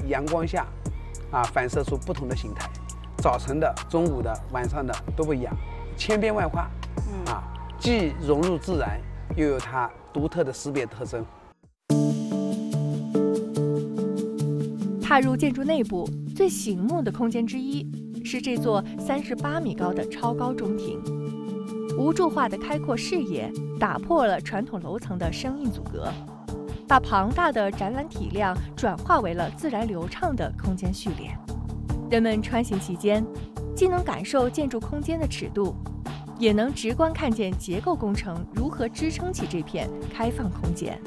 阳光下反射出不同的形态，早晨的、中午的、晚上的都不一样，千变万化既融入自然，又有它独特的识别特征。 踏入建筑内部，最醒目的空间之一是这座38米高的超高中庭。无柱化的开阔视野打破了传统楼层的生硬阻隔，把庞大的展览体量转化为了自然流畅的空间序列。人们穿行其间，既能感受建筑空间的尺度，也能直观看见结构工程如何支撑起这片开放空间。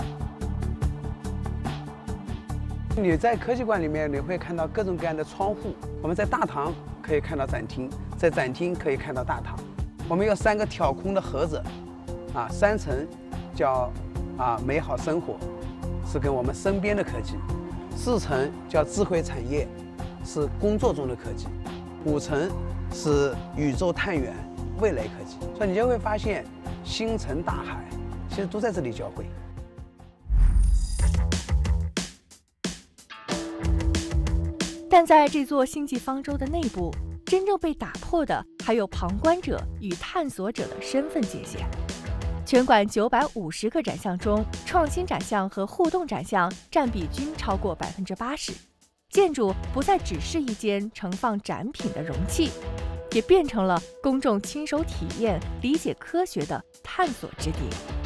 你在科技馆里面，你会看到各种各样的窗户。我们在大堂可以看到展厅，在展厅可以看到大堂。我们有3个挑空的盒子，3层叫美好生活，是跟我们身边的科技；4层叫智慧产业，是工作中的科技；5层是宇宙探源，未来科技。所以你就会发现，星辰大海其实都在这里交汇。 但在这座星际方舟的内部，真正被打破的还有旁观者与探索者的身份界限。全馆950个展项中，创新展项和互动展项占比均超过80%。建筑不再只是一间盛放展品的容器，也变成了公众亲手体验、理解科学的探索之地。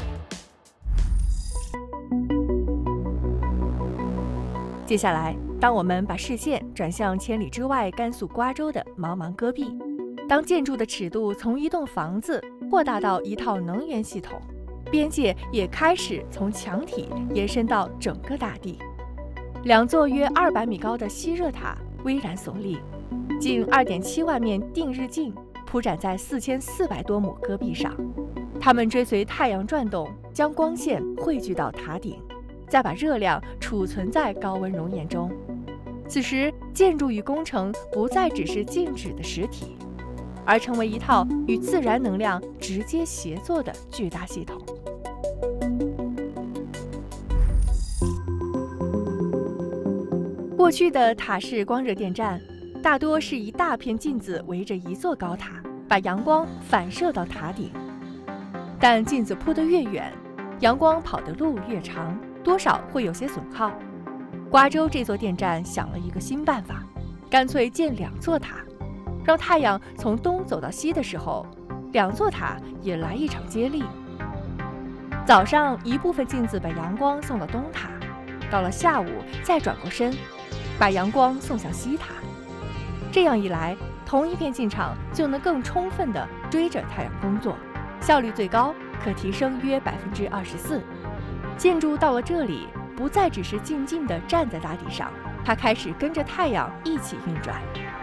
接下来，当我们把视线转向千里之外甘肃瓜州的茫茫戈壁，当建筑的尺度从一栋房子扩大到一套能源系统，边界也开始从墙体延伸到整个大地。2座约200米高的吸热塔巍然耸立，近2.7万面定日镜铺展在4400多亩戈壁上，它们追随太阳转动，将光线汇聚到塔顶，再把热量储存在高温熔岩中。此时，建筑与工程不再只是静止的实体，而成为一套与自然能量直接协作的巨大系统。过去的塔式光热电站，大多是一大片镜子围着一座高塔，把阳光反射到塔顶。但镜子铺得越远，阳光跑的路越长，多少会有些损耗。瓜州这座电站想了一个新办法，干脆建2座塔，让太阳从东走到西的时候，2座塔也来一场接力。早上一部分镜子把阳光送到东塔，到了下午再转过身，把阳光送向西塔。这样一来，同一片镜场就能更充分地追着太阳工作，效率最高，可提升约24%。建筑到了这里，不再只是静静地站在大地上，它开始跟着太阳一起运转。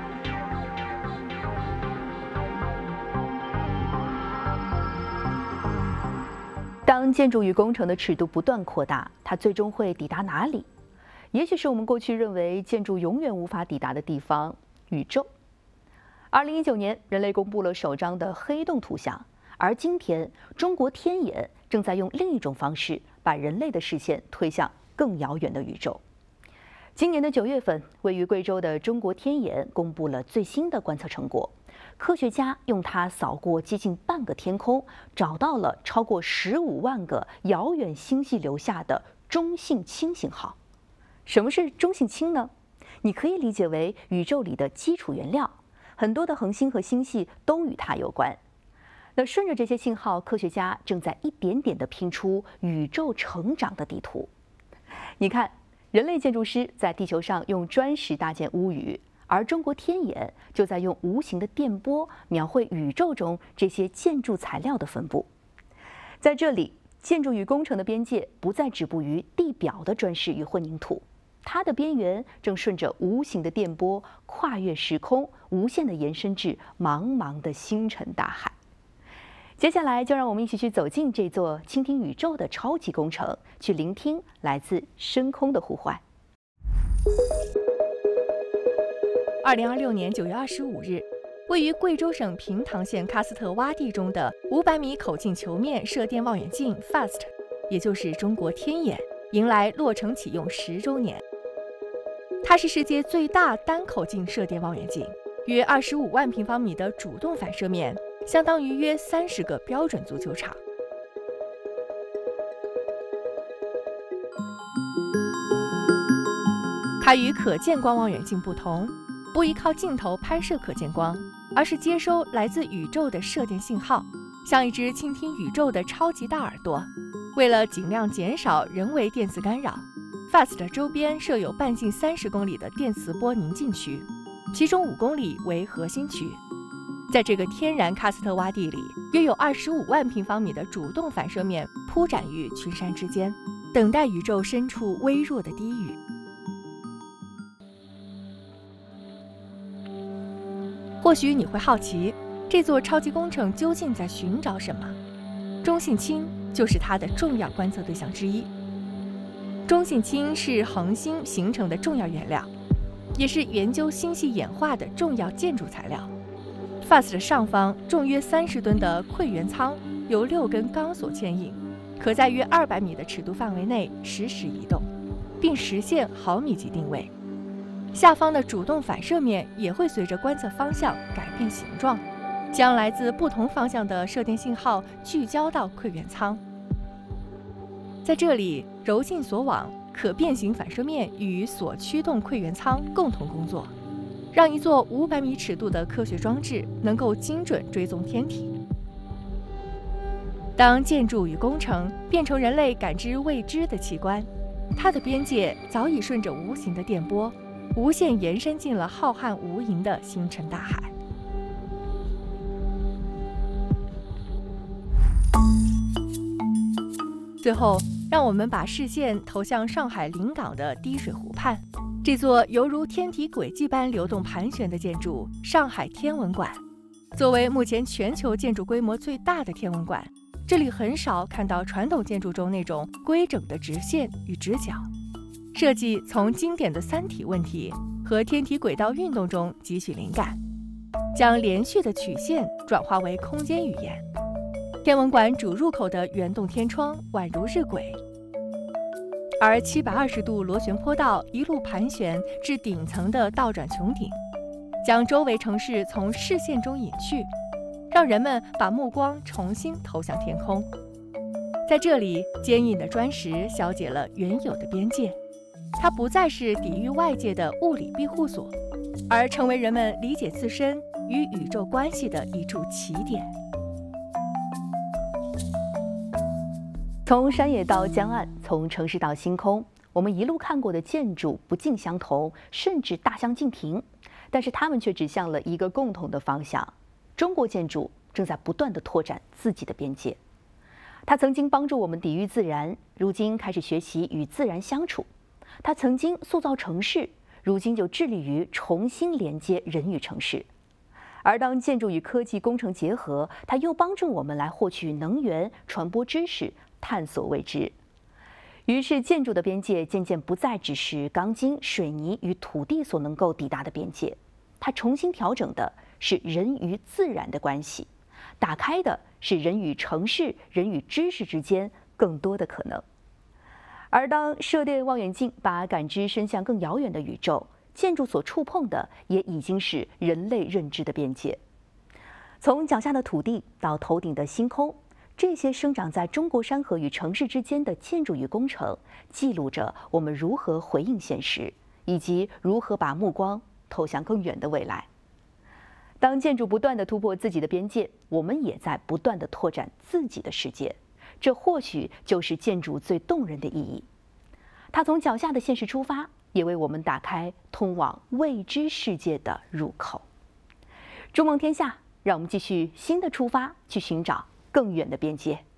当建筑与工程的尺度不断扩大，它最终会抵达哪里？也许是我们过去认为建筑永远无法抵达的地方——宇宙。2019年，人类公布了首张的黑洞图像，而今天，中国天眼正在用另一种方式把人类的视线推向更遥远的宇宙。今年的9月份，位于贵州的中国天眼公布了最新的观测成果。科学家用它扫过接近半个天空，找到了超过15万个遥远星系留下的中性氢信号。什么是中性氢呢？你可以理解为宇宙里的基础原料，很多的恒星和星系都与它有关。那顺着这些信号，科学家正在一点点地拼出宇宙成长的地图。你看，人类建筑师在地球上用砖石搭建屋宇，而中国天眼就在用无形的电波描绘宇宙中这些建筑材料的分布。在这里，建筑与工程的边界不再止步于地表的砖石与混凝土，它的边缘正顺着无形的电波跨越时空，无限地延伸至茫茫的星辰大海。接下来就让我们一起去走进这座倾听宇宙的超级工程，去聆听来自深空的呼唤。 2026年9月25日，位于贵州省平塘县喀斯特洼地中的500米口径球面射电望远镜 FAST， 也就是中国天眼，迎来落成启用10周年。 它是世界最大单口径射电望远镜，约25万平方米的主动反射面，相当于约30个标准足球场。它与可见光望远镜不同，不依靠镜头拍摄可见光，而是接收来自宇宙的射电信号，像一只倾听宇宙的超级大耳朵。为了尽量减少人为电磁干扰， FAST 周边设有半径30公里的电磁波宁静区，其中5公里为核心区。在这个天然喀斯特洼地里，约有25万平方米的主动反射面铺展于群山之间，等待宇宙深处微弱的低语。或许你会好奇，这座超级工程究竟在寻找什么？中性氢就是它的重要观测对象之一。中性氢是恒星形成的重要原料，也是研究星系演化的重要建筑材料。FAST 的上方重约30吨的馈源舱由6根钢索牵引，可在约200米的尺度范围内实时移动，并实现毫米级定位。下方的主动反射面也会随着观测方向改变形状，将来自不同方向的射电信号聚焦到馈源舱。在这里，柔镜锁网可变形反射面与所驱动馈源舱共同工作，让一座500米尺度的科学装置能够精准追踪天体。当建筑与工程变成人类感知未知的器官，它的边界早已顺着无形的电波，无限延伸进了浩瀚无垠的星辰大海。最后，让我们把视线投向上海临港的滴水湖畔，这座犹如天体轨迹般流动盘旋的建筑——上海天文馆。作为目前全球建筑规模最大的天文馆，这里很少看到传统建筑中那种规整的直线与直角。设计从经典的三体问题和天体轨道运动中汲取灵感，将连续的曲线转化为空间语言。天文馆主入口的圆洞天窗宛如日晷，而720度螺旋坡道一路盘旋至顶层的倒转穹顶，将周围城市从视线中隐去，让人们把目光重新投向天空。在这里，坚硬的砖石消解了原有的边界，它不再是抵御外界的物理庇护所，而成为人们理解自身与宇宙关系的一处起点。 从山野到江岸，从城市到星空，我们一路看过的建筑不尽相同，甚至大相径庭，但是它们却指向了一个共同的方向：中国建筑正在不断地拓展自己的边界。它曾经帮助我们抵御自然，如今开始学习与自然相处；它曾经塑造城市，如今就致力于重新连接人与城市。而当建筑与科技工程结合，它又帮助我们来获取能源、传播知识、探索未知。于是，建筑的边界渐渐不再只是钢筋、水泥与土地所能够抵达的边界，它重新调整的是人与自然的关系，打开的是人与城市、人与知识之间更多的可能。而当射电望远镜把感知伸向更遥远的宇宙，建筑所触碰的也已经是人类认知的边界。从脚下的土地到头顶的星空，这些生长在中国山河与城市之间的建筑与工程，记录着我们如何回应现实，以及如何把目光投向更远的未来。当建筑不断地突破自己的边界，我们也在不断地拓展自己的世界。这或许就是建筑最动人的意义。它从脚下的现实出发，也为我们打开通往未知世界的入口。筑梦天下，让我们继续新的出发，去寻找更远的边界。